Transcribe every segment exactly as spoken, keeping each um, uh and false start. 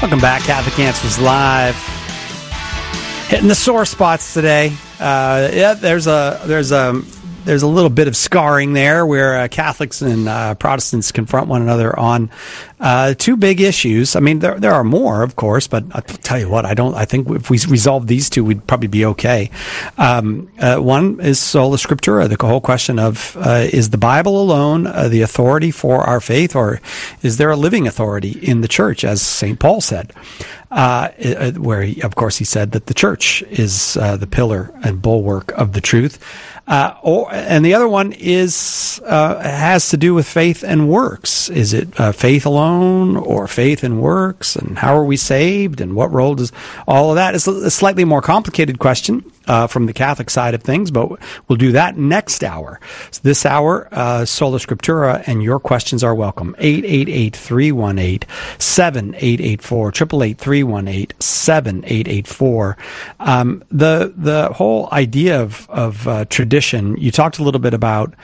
Welcome back, Catholic Answers Live. Hitting the sore spots today. Uh, yeah, there's a there's a there's a little bit of scarring there where uh, Catholics and uh, Protestants confront one another on uh, two big issues. I mean, there there are more, of course, but I'll tell you what, I don't. I think if we resolve these two, we'd probably be okay. Um, uh, one is sola scriptura, the whole question of uh, is the Bible alone uh, the authority for our faith, or is there a living authority in the church, as Saint Paul said? Uh, where, he, of course, he said that the church is uh, the pillar and bulwark of the truth. Uh, or, and the other one is uh, has to do with faith and works. Is it uh, faith alone or faith and works? And how are we saved? And what role does all of that? It's a slightly more complicated question uh, from the Catholic side of things, but we'll do that next hour. So this hour, uh, Sola Scriptura, and your questions are welcome. eight eight eight, three one eight, seven eight eight four, eight eight eight, three one eight, seven eight eight four. Um, the the whole idea of, of uh, tradition, you talked a little bit about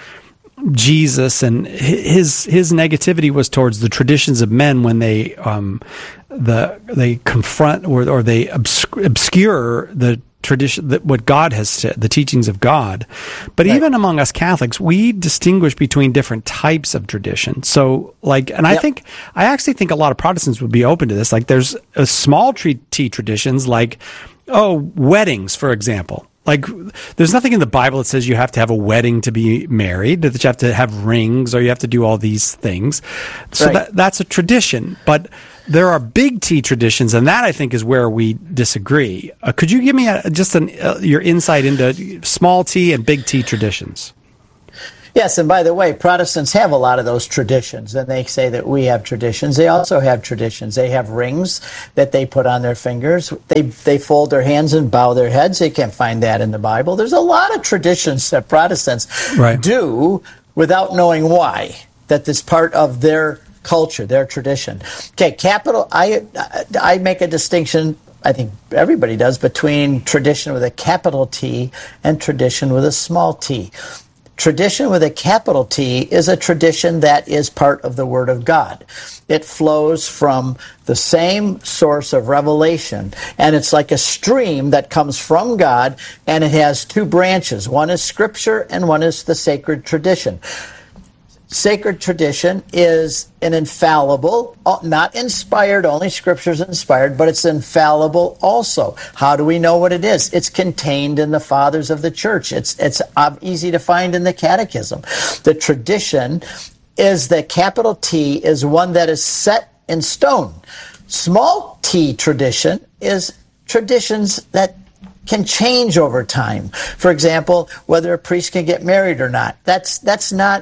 Jesus, and his his negativity was towards the traditions of men when they um, the they confront or or they obsc- obscure the tradition, that what God has said, the teachings of God. But right. Even among us Catholics, we distinguish between different types of tradition. So, like, and I yep. think, I actually think a lot of Protestants would be open to this. Like, there's a small t traditions, like, oh, weddings, for example. Like, there's nothing in the Bible that says you have to have a wedding to be married, that you have to have rings, or you have to do all these things. So right. that, that's a tradition. But there are big T traditions, and that, I think, is where we disagree. Uh, could you give me a, just an, uh, your insight into small T and big T traditions? Yes, and by the way, Protestants have a lot of those traditions, and they say that we have traditions. They also have traditions. They have rings that they put on their fingers. They they fold their hands and bow their heads. They can't find that in the Bible. There's a lot of traditions that Protestants right. do without knowing why, that is part of their culture, their tradition. Okay, capital, I, I make a distinction, I think everybody does, between tradition with a capital T and tradition with a small t. Tradition with a capital T is a tradition that is part of the Word of God. It flows from the same source of revelation, and it's like a stream that comes from God, and it has two branches. One is Scripture, and one is the sacred tradition. Sacred tradition is an infallible, not inspired, only Scripture is inspired, but it's infallible also. How do we know what it is? It's contained in the Fathers of the Church. It's, it's easy to find in the Catechism. The tradition is that capital T is one that is set in stone. Small t tradition is traditions that can change over time. For example, whether a priest can get married or not. That's, that's not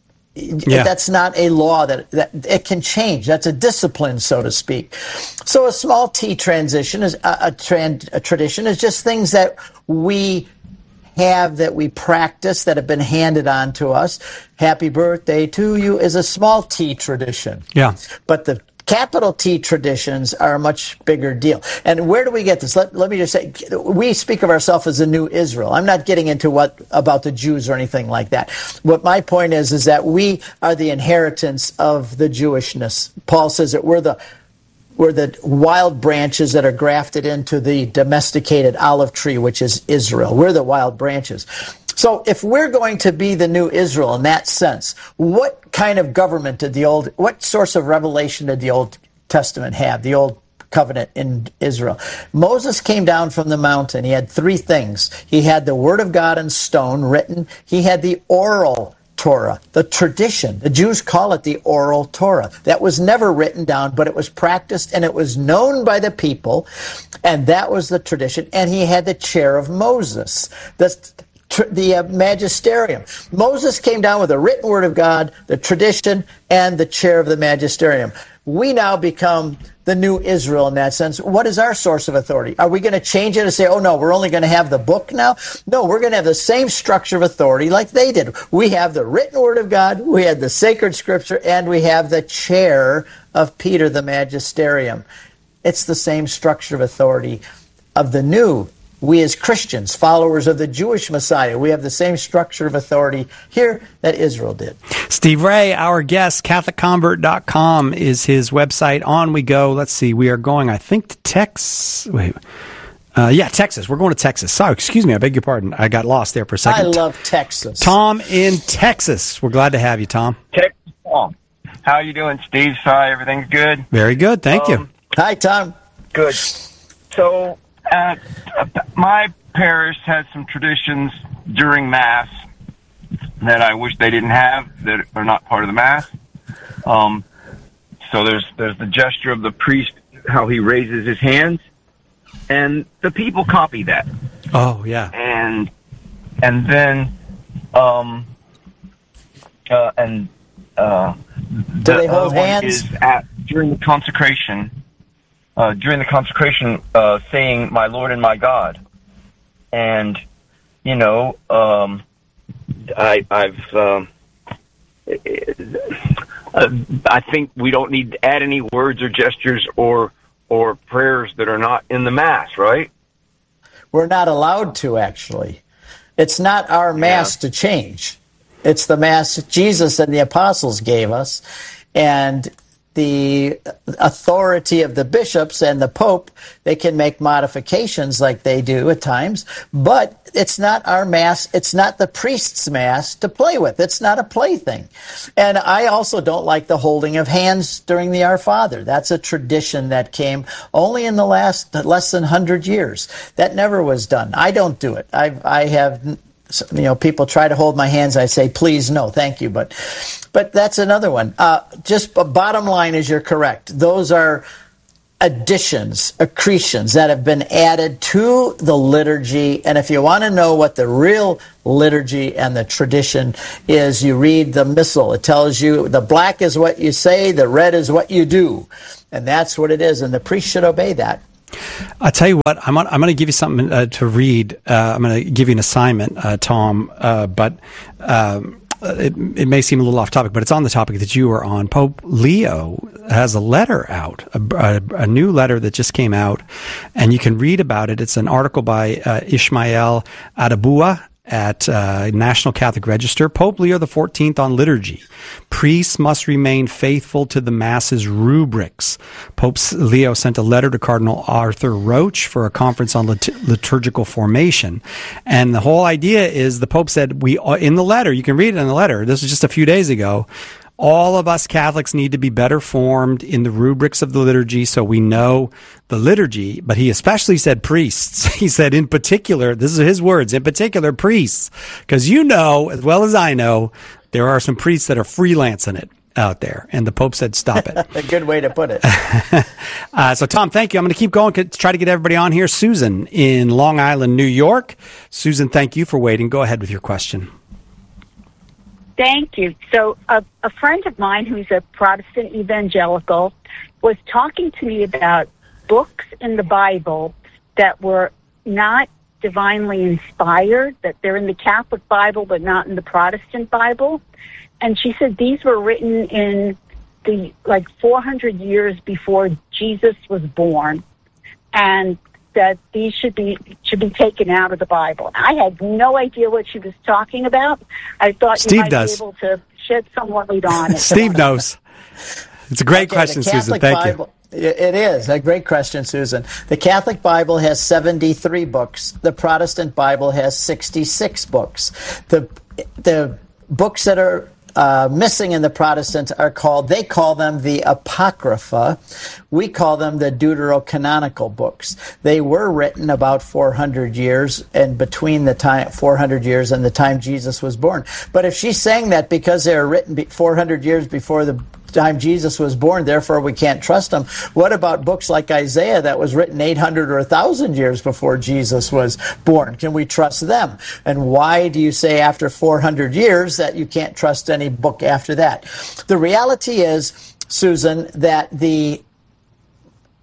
Yeah. That's not a law that, that it can change. That's a discipline, so to speak. So a small t transition is a, a, trend, a tradition is just things that we have, that we practice, that have been handed on to us. Happy birthday to you is a small t tradition. Yeah. But the capital T traditions are a much bigger deal. And where do we get this? Let, let me just say, we speak of ourselves as the new Israel. I'm not getting into what about the Jews or anything like that. What my point is, is that we are the inheritance of the Jewishness. Paul says that we're the we're the wild branches that are grafted into the domesticated olive tree, which is Israel. We're the wild branches. So if we're going to be the new Israel in that sense, what kind of government did the old, what source of revelation did the Old Testament have, the Old Covenant in Israel? Moses came down from the mountain. He had three things. He had the Word of God in stone written. He had the oral Torah, the tradition. The Jews call it the oral Torah. That was never written down, but it was practiced and it was known by the people, and that was the tradition. And he had the chair of Moses. That's the uh, magisterium. Moses came down with the written word of God, the tradition, and the chair of the magisterium. We now become the new Israel in that sense. What is our source of authority? Are we going to change it and say, oh no, we're only going to have the book now? No, we're going to have the same structure of authority like they did. We have the written word of God, we have the sacred Scripture, and we have the chair of Peter, the magisterium. It's the same structure of authority of the new We as Christians, followers of the Jewish Messiah, we have the same structure of authority here that Israel did. Steve Ray, our guest, Catholic Convert dot com is his website. On we go. Let's see. We are going, I think, to Texas. Wait. Uh, yeah, Texas. We're going to Texas. Sorry, excuse me. I beg your pardon. I got lost there for a second. I love Texas. Tom in Texas. We're glad to have you, Tom. Texas, Tom. How are you doing, Steve? Sorry, everything's good? Very good. Thank um, you. Hi, Tom. Good. So, uh, my parish has some traditions during Mass that I wish they didn't have, that are not part of the Mass. Um, so there's there's the gesture of the priest, how he raises his hands, and the people copy that. Oh, yeah. And and then, um, uh, and uh, Do they the hold other one hands? is at during the consecration. Uh, during the consecration, uh, saying "My Lord and my God," and you know, um, I, I've, um, uh, I think we don't need to add any words or gestures or or prayers that are not in the Mass, right? We're not allowed to, actually. It's not our Mass Yeah. to change. It's the Mass Jesus and the apostles gave us, and the authority of the bishops and the Pope, they can make modifications like they do at times, but it's not our Mass, it's not the priest's Mass to play with. It's not a plaything. And I also don't like the holding of hands during the Our Father. That's a tradition that came only in the last less than one hundred years. That never was done. I don't do it. I, I have... You know, people try to hold my hands. I say, please, no, thank you. But, but that's another one. Uh, just bottom line is you're correct. Those are additions, accretions that have been added to the liturgy. And if you want to know what the real liturgy and the tradition is, you read the Missal. It tells you the black is what you say, the red is what you do. And that's what it is. And the priest should obey that. I'll tell you what, I'm, on, I'm going to give you something uh, to read. Uh, I'm going to give you an assignment, uh, Tom, uh, but um, it, it may seem a little off topic, but it's on the topic that you were on. Pope Leo has a letter out, a, a, a new letter that just came out, and you can read about it. It's an article by uh, Ishmael Adabua at uh, National Catholic Register. Pope Leo the fourteenth on liturgy. Priests must remain faithful to the Mass's rubrics. Pope Leo sent a letter to Cardinal Arthur Roche for a conference on lit- liturgical formation. And the whole idea is the Pope said, we in the letter, you can read it in the letter, this was just a few days ago, all of us Catholics need to be better formed in the rubrics of the liturgy so we know the liturgy. But he especially said priests. He said in particular, this is his words, in particular priests, because you know, as well as I know, there are some priests that are freelancing it out there. And the Pope said, stop it. A good way to put it. uh, so, Tom, thank you. I'm going to keep going to try to get everybody on here. Susan in Long Island, New York. Susan, thank you for waiting. Go ahead with your question. Thank you. So a, a friend of mine who's a Protestant evangelical was talking to me about books in the Bible that were not divinely inspired, that they're in the Catholic Bible but not in the Protestant Bible. And she said these were written in the like four hundred years before Jesus was born, and that these should be should be taken out of the Bible. I had no idea what she was talking about. I thought Steve you might does. be able to shed some light on it. Steve knows. It's a great Okay, question, the Susan. Catholic Thank Bible, you. It is a great question, Susan. The Catholic Bible has seventy-three books. The Protestant Bible has sixty-six books. The the books that are Uh, missing in the Protestants are called, they call them the Apocrypha. We call them the Deuterocanonical books. They were written about four hundred years and between the time, four hundred years and the time Jesus was born. But if she's saying that because they were written four hundred years before the time Jesus was born, therefore we can't trust them, what about books like Isaiah that was written eight hundred or one thousand years before Jesus was born? Can we trust them? And why do you say after four hundred years that you can't trust any book after that? The reality is, Susan, that the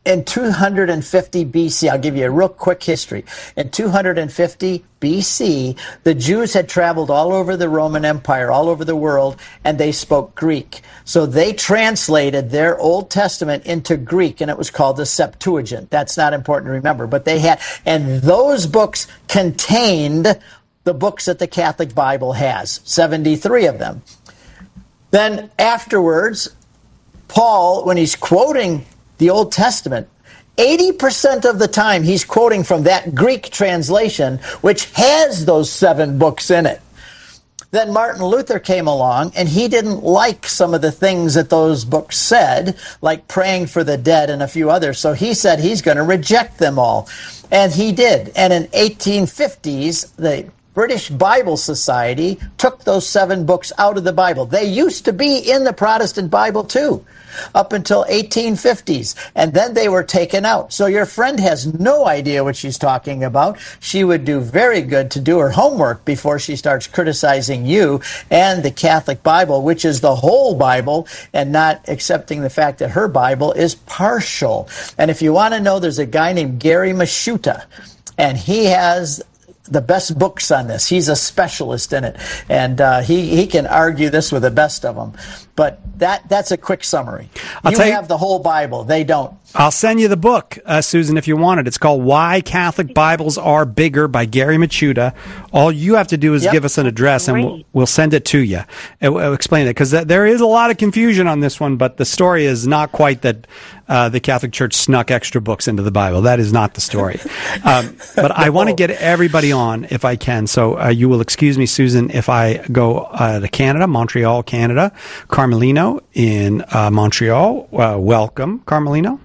in two hundred fifty B C, I'll give you a real quick history. In two hundred fifty B C, the Jews had traveled all over the Roman Empire, all over the world, and they spoke Greek. So they translated their Old Testament into Greek, and it was called the Septuagint. That's not important to remember, but they had, and those books contained the books that the Catholic Bible has, seventy-three of them. Then afterwards, Paul, when he's quoting the Old Testament, eighty percent of the time he's quoting from that Greek translation, which has those seven books in it. Then Martin Luther came along, and he didn't like some of the things that those books said, like praying for the dead and a few others, so he said he's going to reject them all. And he did. And in eighteen fifties, the British Bible Society took those seven books out of the Bible. They used to be in the Protestant Bible too, up until eighteen fifties, and then they were taken out. So your friend has no idea what she's talking about. She would do very good to do her homework before she starts criticizing you and the Catholic Bible, which is the whole Bible, and not accepting the fact that her Bible is partial. And if you want to know, there's a guy named Gary Masciuta, and he has the best books on this. He's a specialist in it, and uh, he he can argue this with the best of them. But that that's a quick summary. I'll you tell you, have the whole Bible. They don't. I'll send you the book, uh, Susan, if you want it. It's called Why Catholic Bibles Are Bigger by Gary Masciuta. All you have to do is Yep. give us an address, and we'll, we'll send it to you. And we'll explain it, because there is a lot of confusion on this one, but the story is not quite that uh, the Catholic Church snuck extra books into the Bible. That is not the story. Um, but I want to get everybody on, if I can. So uh, you will excuse me, Susan, if I go uh, to Canada, Montreal, Canada. Carmelino in uh, Montreal. Uh, welcome, Carmelino.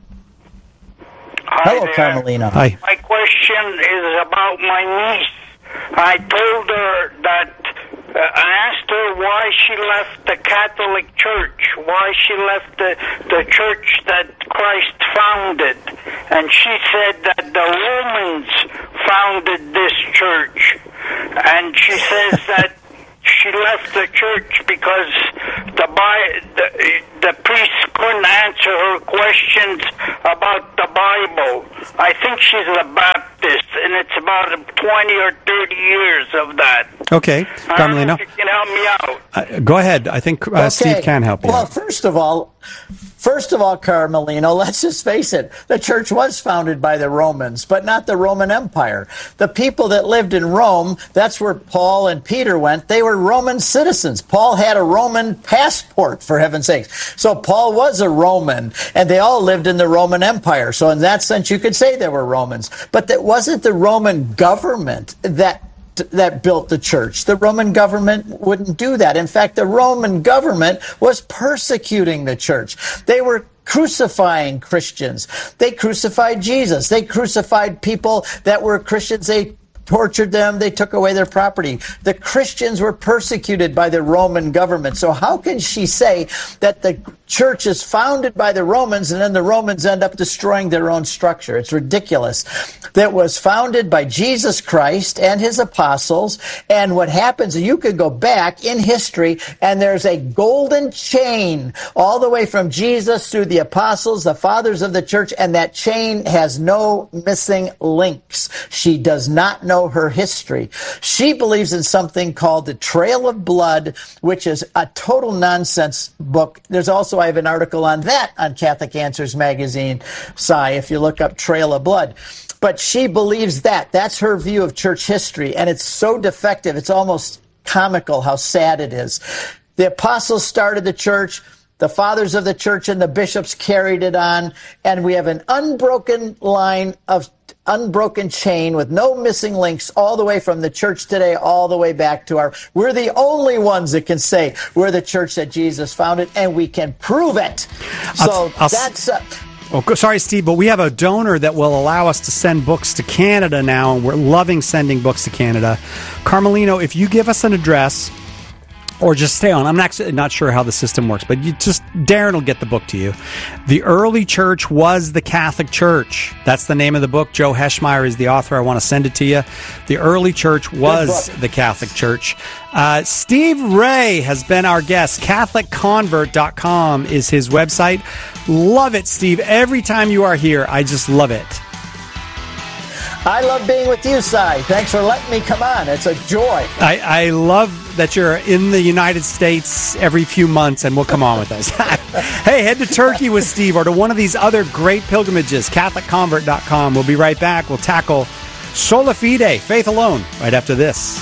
Hi Hello, there. Carmelino. Hi. My question is about my niece. I told her that, uh, I asked her why she left the Catholic Church, why she left the, the church that Christ founded. And she said that the Romans founded this church. And she says that she left the church because the, the the priests couldn't answer her questions about the Bible. I think she's a Baptist, and it's about twenty or thirty years of that. Okay, I don't know Carmelino. if you can help me out. Uh, go ahead. I think uh, Okay. Steve can help you. Well, out. first of all, first of all, Carmelino, let's just face it. The church was founded by the Romans, but not the Roman Empire. The people that lived in Rome, that's where Paul and Peter went. They were Roman citizens. Paul had a Roman passport, for heaven's sakes. So Paul was a Roman, and they all lived in the Roman Empire. So in that sense, you could say they were Romans. But that wasn't the Roman government that that built the church. The Roman government wouldn't do that. In fact, the Roman government was persecuting the church. They were crucifying Christians. They crucified Jesus. They crucified people that were Christians. They tortured them. They took away their property. The Christians were persecuted by the Roman government. So how can she say that the church is founded by the Romans and then the Romans end up destroying their own structure? It's ridiculous. That was founded by Jesus Christ and his apostles. And what happens, you could go back in history and there's a golden chain all the way from Jesus through the apostles, the fathers of the church, and that chain has no missing links. She does not know her history. She believes in something called the Trail of Blood, which is a total nonsense book. There's also, I have an article on that on Catholic Answers magazine, Cy, if you look up Trail of Blood. But she believes that. That's her view of church history, and it's so defective, it's almost comical how sad it is. The apostles started the church. The fathers of the church and the bishops carried it on, and we have an unbroken line of unbroken chain with no missing links all the way from the church today all the way back to our... We're the only ones that can say we're the church that Jesus founded, and we can prove it. So I'll, I'll, that's... Uh, Oh, sorry, Steve, but we have a donor that will allow us to send books to Canada now, and we're loving sending books to Canada. Carmelino, if you give us an address, or just stay on. I'm not, not sure how the system works, but you just, Darren will get the book to you. The Early Church Was the Catholic Church. That's the name of the book. Joe Heschmeyer is the author. I want to send it to you. The Early Church Was the Catholic Church. Uh, Steve Ray has been our guest. Catholic Convert dot com is his website. Love it, Steve. Every time you are here, I just love it. I love being with you, Si. Thanks for letting me come on. It's a joy. I, I love that you're in the United States every few months and will come on with us. Hey, head to Turkey with Steve or to one of these other great pilgrimages, Catholic Convert dot com. We'll be right back. We'll tackle Sola Fide, faith alone, right after this.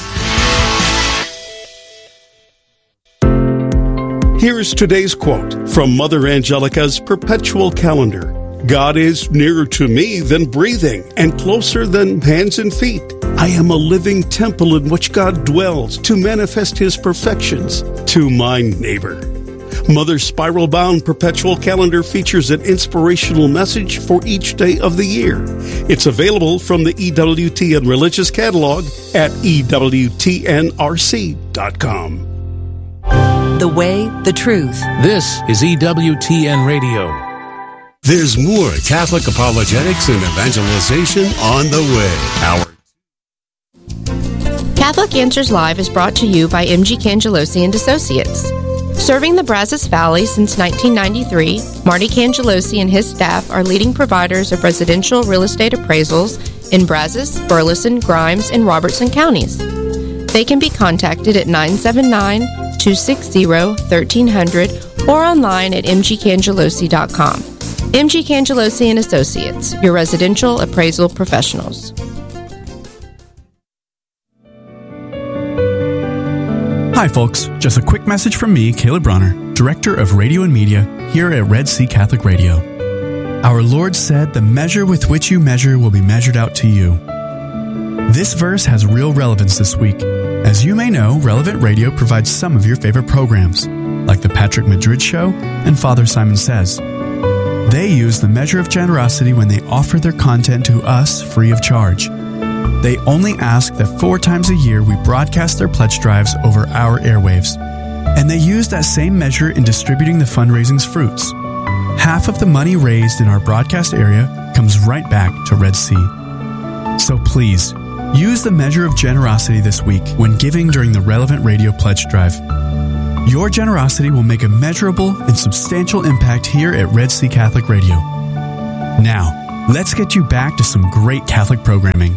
Here's today's quote from Mother Angelica's Perpetual Calendar. God is nearer to me than breathing and closer than hands and feet. I am a living temple in which God dwells to manifest his perfections to my neighbor. Mother's spiral-bound Perpetual Calendar features an inspirational message for each day of the year. It's available from the E W T N Religious Catalog at E W T N R C dot com. The way, the truth. This is E W T N Radio. There's more Catholic apologetics and evangelization on the way. Our Catholic Answers Live is brought to you by M G Cangelosi and Associates. Serving the Brazos Valley since nineteen ninety-three, Marty Cangelosi and his staff are leading providers of residential real estate appraisals in Brazos, Burleson, Grimes, and Robertson counties. They can be contacted at nine seven nine, two six zero, one three zero zero or online at m g cangelosi dot com. M G Cangelosi and Associates, your residential appraisal professionals. Hi folks, just a quick message from me, Caleb Bronner, Director of Radio and Media here at Red Sea Catholic Radio. Our Lord said, "The measure with which you measure will be measured out to you." This verse has real relevance this week. As you may know, Relevant Radio provides some of your favorite programs, like The Patrick Madrid Show and Father Simon Says. They use the measure of generosity when they offer their content to us free of charge. They only ask that four times a year we broadcast their pledge drives over our airwaves. And they use that same measure in distributing the fundraising's fruits. Half of the money raised in our broadcast area comes right back to Red Sea. So please, use the measure of generosity this week when giving during the Relevant Radio pledge drive. Your generosity will make a measurable and substantial impact here at Red Sea Catholic Radio. Now, let's get you back to some great Catholic programming.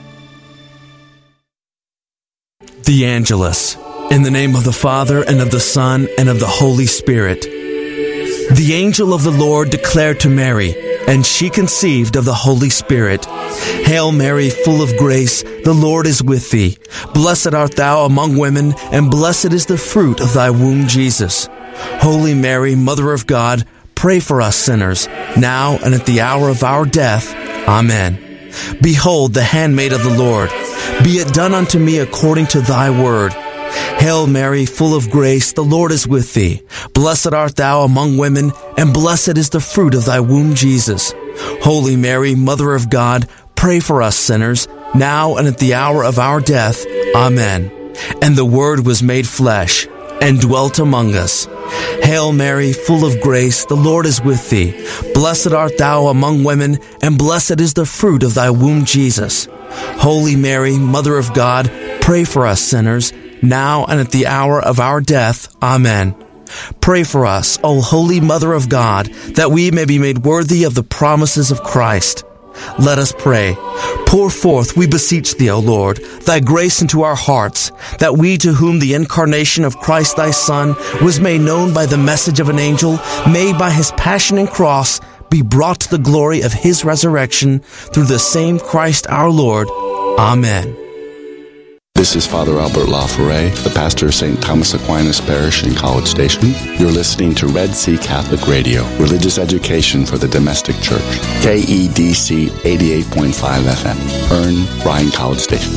The Angelus. In the name of the Father, and of the Son, and of the Holy Spirit. The angel of the Lord declared to Mary, and she conceived of the Holy Spirit. Hail Mary, full of grace, the Lord is with thee. Blessed art thou among women, and blessed is the fruit of thy womb, Jesus. Holy Mary, Mother of God, pray for us sinners, now and at the hour of our death. Amen. Behold, the handmaid of the Lord. Be it done unto me according to thy word. Hail Mary, full of grace, the Lord is with thee. Blessed art thou among women, and blessed is the fruit of thy womb, Jesus. Holy Mary, Mother of God, pray for us sinners, now and at the hour of our death. Amen. And the Word was made flesh, and dwelt among us. Hail Mary, full of grace, the Lord is with thee. Blessed art thou among women, and blessed is the fruit of thy womb, Jesus. Holy Mary, Mother of God, pray for us sinners, now and at the hour of our death. Amen. Pray for us, O Holy Mother of God, that we may be made worthy of the promises of Christ. Let us pray. Pour forth, we beseech thee, O Lord, thy grace into our hearts, that we to whom the incarnation of Christ thy Son was made known by the message of an angel, may by his passion and cross be brought to the glory of his resurrection through the same Christ our Lord. Amen. This is Father Albert LaForêt, the pastor of Saint Thomas Aquinas Parish in College Station. You're listening to Red Sea Catholic Radio, religious education for the domestic church. K E D C eighty-eight point five F M. Earn, Bryan College Station.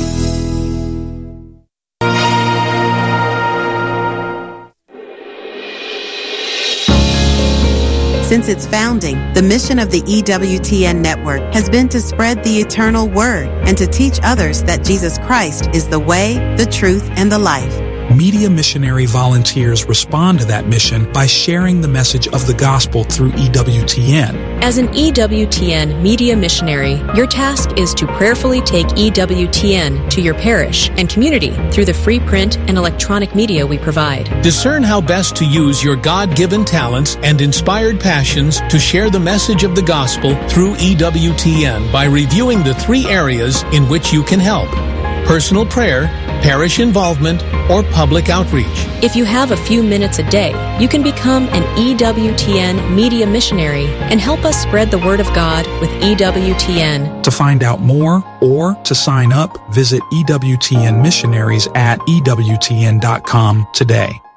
Since its founding, the mission of the E W T N network has been to spread the eternal word and to teach others that Jesus Christ is the way, the truth, and the life. Media Missionary volunteers respond to that mission by sharing the message of the gospel through E W T N. As an E W T N media missionary, your task is to prayerfully take E W T N to your parish and community through the free print and electronic media we provide. Discern how best to use your God-given talents and inspired passions to share the message of the gospel through E W T N by reviewing the three areas in which you can help: personal prayer, parish involvement, or public outreach. If you have a few minutes a day, you can become an E W T N media missionary and help us spread the word of God with E W T N. To find out more or to sign up, visit E W T N Missionaries at E W T N dot com today.